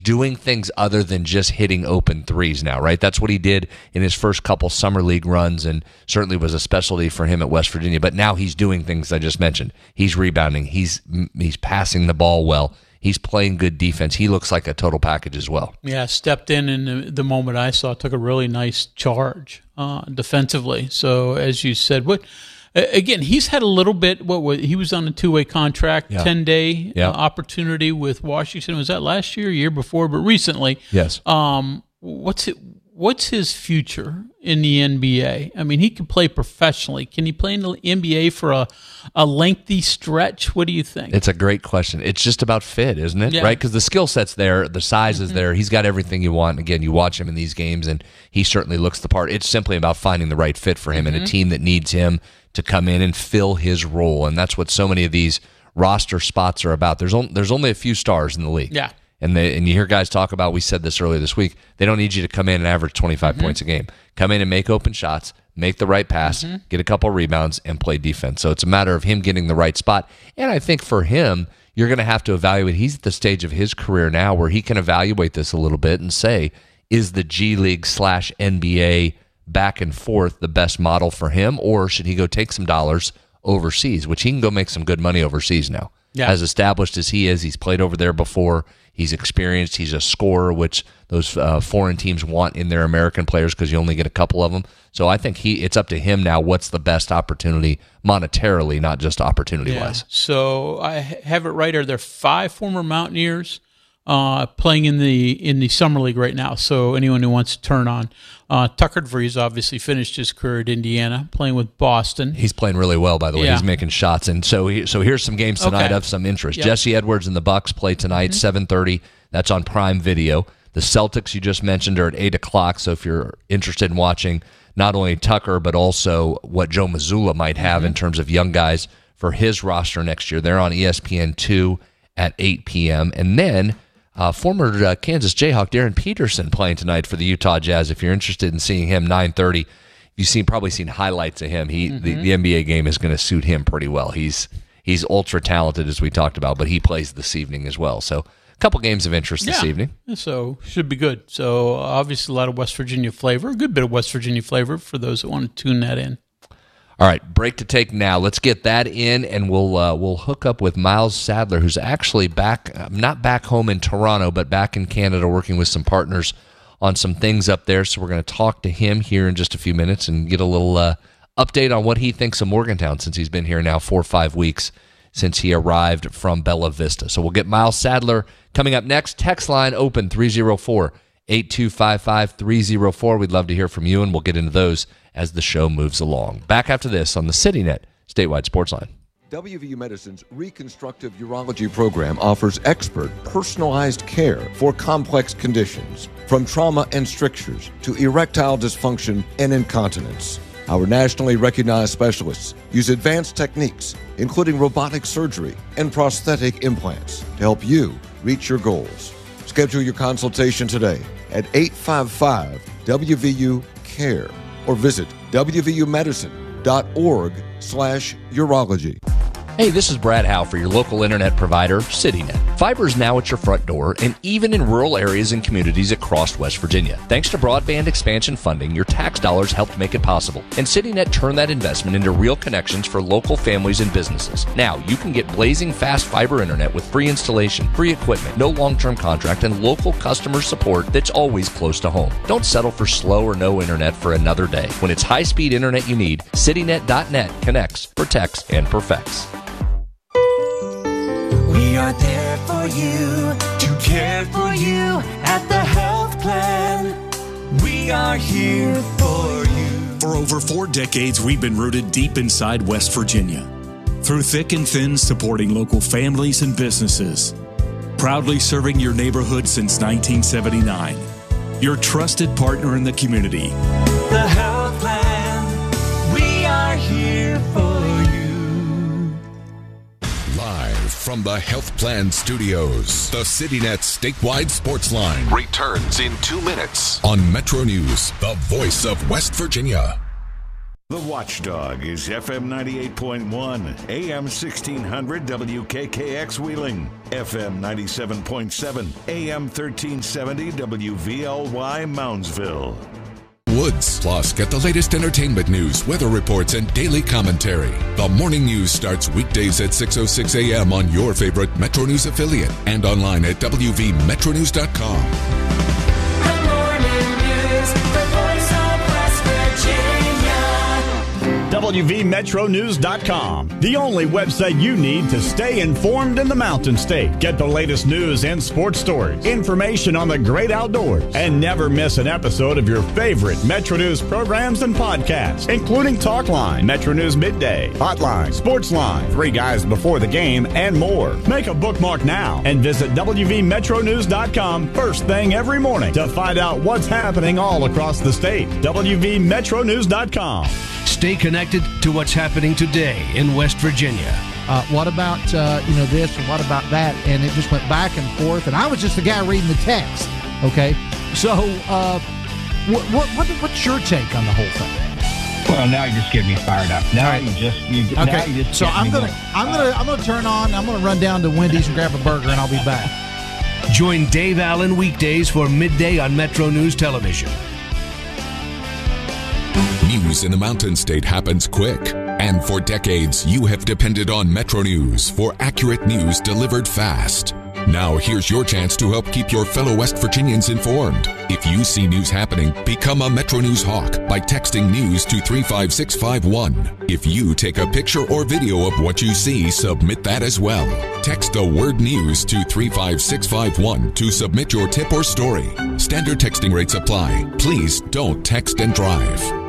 doing things other than just hitting open threes now, right? That's what he did in his first couple summer league runs, and certainly was a specialty for him at West Virginia. But now he's doing things I just mentioned. He's rebounding. He's passing the ball well. He's playing good defense. He looks like a total package as well. Yeah, stepped in the moment I saw, took a really nice charge defensively. So as you said, again, he's had a little bit. He was on a two-way contract, 10-day opportunity with Washington. Was that last year before? But recently, yes. What's his future in the NBA? I mean, he can play professionally. Can he play in the NBA for a lengthy stretch? What do you think? It's a great question. It's just about fit, isn't it? Yeah. Right? Because the skill set's there, the size is there. He's got everything you want. Again, you watch him in these games, and he certainly looks the part. It's simply about finding the right fit for him and a team that needs him to come in and fill his role. And that's what so many of these roster spots are about. There's only a few stars in the league. Yeah. And you hear guys talk about, we said this earlier this week, they don't need you to come in and average 25 points a game. Come in and make open shots, make the right pass, get a couple rebounds, and play defense. So it's a matter of him getting the right spot. And I think for him, you're going to have to evaluate. He's at the stage of his career now where he can evaluate this a little bit and say, is the G League / NBA back and forth the best model for him, or should he go take some dollars overseas, which he can go make some good money overseas now. Yeah. As established as he is, he's played over there before. He's experienced. He's a scorer, which those foreign teams want in their American players because you only get a couple of them. So I think it's up to him now what's the best opportunity monetarily, not just opportunity-wise. So I have it right. Are there 5 former Mountaineers playing in the summer league right now? So anyone who wants to turn on. Tucker DeVries obviously finished his career at Indiana, playing with Boston. He's playing really well, by the way. Yeah. He's making shots, and so here's some games tonight of some interest. Yep. Jesse Edwards and the Bucks play tonight, 7:30. That's on Prime Video. The Celtics you just mentioned are at 8 o'clock. So if you're interested in watching not only Tucker but also what Joe Mazzulla might have in terms of young guys for his roster next year, they're on ESPN2 at 8 p.m. And then former Kansas Jayhawk Darren Peterson playing tonight for the Utah Jazz. If you're interested in seeing him, 9:30. You've probably seen highlights of him. The NBA game is going to suit him pretty well. He's ultra talented, as we talked about, but he plays this evening as well. So a couple games of interest this evening. So should be good. So obviously a lot of West Virginia flavor, a good bit of West Virginia flavor for those that want to tune that in. All right, break to take now. Let's get that in, and we'll hook up with Miles Sadler, who's actually not back home in Toronto, but back in Canada working with some partners on some things up there. So we're going to talk to him here in just a few minutes and get a little update on what he thinks of Morgantown since he's been here now 4 or 5 weeks since he arrived from Bella Vista. So we'll get Miles Sadler coming up next. Text line open 304-8255-304. We'd love to hear from you, and we'll get into those as the show moves along. Back after this on the CityNet Statewide Sports Line. WVU Medicine's Reconstructive Urology program offers expert, personalized care for complex conditions, from trauma and strictures to erectile dysfunction and incontinence. Our nationally recognized specialists use advanced techniques, including robotic surgery and prosthetic implants, to help you reach your goals. Schedule your consultation today at 855-WVU-CARE or visit wvumedicine.org/urology. Hey, this is Brad Howe for your local internet provider, CityNet. Fiber is now at your front door and even in rural areas and communities across West Virginia. Thanks to broadband expansion funding, your tax dollars helped make it possible. And CityNet turned that investment into real connections for local families and businesses. Now, you can get blazing fast fiber internet with free installation, free equipment, no long-term contract, and local customer support that's always close to home. Don't settle for slow or no internet for another day. When it's high-speed internet you need, CityNet.net connects, protects, and perfects. We are there for you, to care for you at the health plan. We are here for you. For over 4 decades, we've been rooted deep inside West Virginia. Through thick and thin, supporting local families and businesses. Proudly serving your neighborhood since 1979. Your trusted partner in the community. The health plan. We are here for you. Live from the Health Plan Studios, the CityNet Statewide Sports Line returns in 2 minutes on Metro News, the voice of West Virginia. The Watchdog is FM 98.1, AM 1600 WKKX Wheeling, FM 97.7, AM 1370 WVLY Moundsville. Woods. Plus, get the latest entertainment news, weather reports, and daily commentary. The morning news starts weekdays at 6:06 a.m. on your favorite Metro News affiliate and online at WVMetronews.com. The morning news, the voice of West Virginia. WVMetronews.com, the only website you need to stay informed in the Mountain State. Get the latest news and sports stories, information on the great outdoors, and never miss an episode of your favorite Metro News programs and podcasts, including Talkline, Metro News Midday, Hotline, Sportsline, 3 Guys Before the Game, and more. Make a bookmark now and visit WVMetronews.com first thing every morning to find out what's happening all across the state. WVMetronews.com. Stay connected to what's happening today in West Virginia. What about, this and what about that? And it just went back and forth. And I was just the guy reading the text. Okay. So what's your take on the whole thing? Well, now you just get me fired up. Now you just so I'm gonna turn on. I'm gonna run down to Wendy's and grab a burger, and I'll be back. Join Dave Allen weekdays for midday on Metro News Television. News in the Mountain State happens quick. And for decades, you have depended on Metro News for accurate news delivered fast. Now here's your chance to help keep your fellow West Virginians informed. If you see news happening, become a Metro News hawk by texting news to 35651. If you take a picture or video of what you see, submit that as well. Text the word news to 35651 to submit your tip or story. Standard texting rates apply. Please don't text and drive.